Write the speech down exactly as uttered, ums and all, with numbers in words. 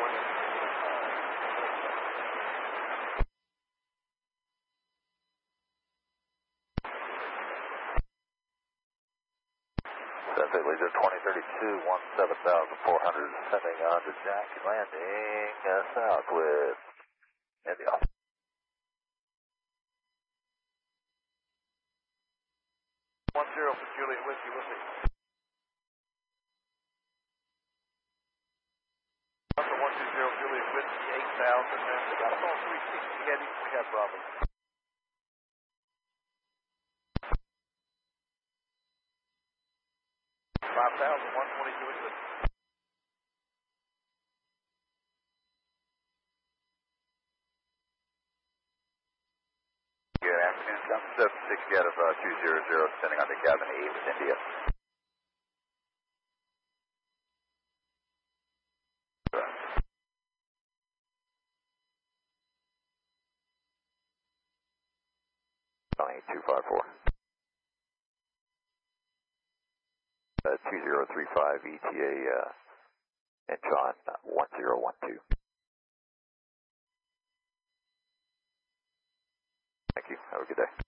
Sunset Leisure twenty thirty-two, one seven thousand four hundred, sending on to Jack, landing uh, south with India. One zero for Juliet Whiskey, Whiskey. Delta one two zero, Juliet Whiskey, eight thousand, and we got a phone three sixty heading, we have Bravo. five thousand, one twenty, Juliet Whiskey. Good afternoon, seven seven six out of uh, two zero zero, sending on to Gavin eight, India. Boeing two five four. Uh, two zero three five E T A uh, Incheon uh, one zero one two. Thank you. Have a good day.